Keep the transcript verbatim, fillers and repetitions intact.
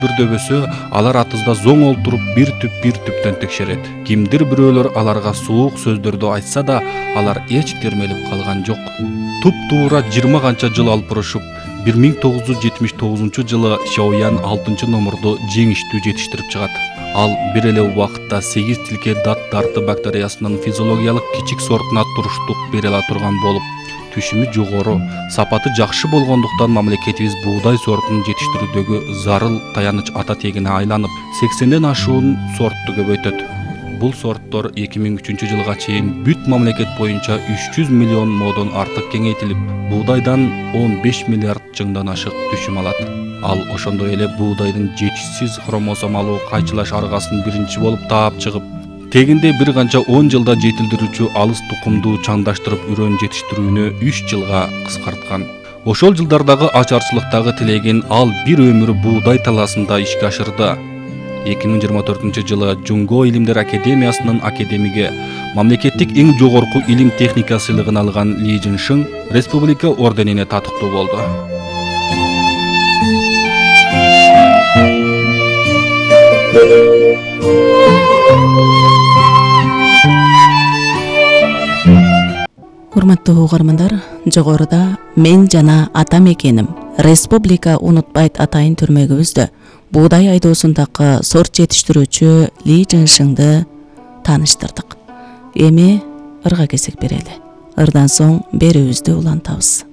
Бүрдөбөсө алар атызда зоң олтуруп бир түп бир түптөн текшерет. Кимдир бирөөлөр аларга суук сөздөрдү айтса да, алар эч термелип калган жок. Туп-туура жыйырма канча жыл алпырышып, бир миң тогуз жүз жетимиш тогузунчу жылы Шаоян алтынчы номурду жеңиштүү жетиштирип чыгат. Ал бир эле убакытта сегиз тилке дат дарты бактериясынын физиологиялык кичик сортуна туруштук бере ала турган болуп, түшүмү жогору, сапаты жакшы болгондуктан мамлекетибиз буудай сортун жетиштирүүдөгү зарыл таяныч ата тегине айланып, сексенден ашуун сорту көбөйтөт. Бул сорттор эки миң үчүнчү жылга чейин бүт мамлекет боюнча үч жүз миллион модон артык кеңейтилип, буудайдан он беш миллиард чыңдан ашык түшүм алат. Ал ошондой эле буудайдын жетишсиз хромосомалуу кайчылаш аргасын биринчи болуп таап чыгып, тегинде бир канча он жылда жетилдирүүчү алыс тукумду чаңдаштырып үрөн жетиштирүүнү үч жылга кыскарткан. Ошол жылдардагы ачарчылыктагы тилегин ал бир өмүр буудай талаасында ишке ашырды. эки миң жыйырма төртүнчү жылы Жунго Илимдер Академиясынын академиги, мамлекеттик эң жогорку илим техника сыйлыгын алган Ли Жиншин республика орденине татыктуу болду. Урматтуу угармандар, жогоруда мен жана атам экеним Республика унутпайт атайын түрмөгүбүздө буудай айдоосундагы сорт жетиштирүүчү Ли Жиншинди тааныштырдык. Эми ырга кесек берели. Ырдан соң берүүбүздү улантабыз.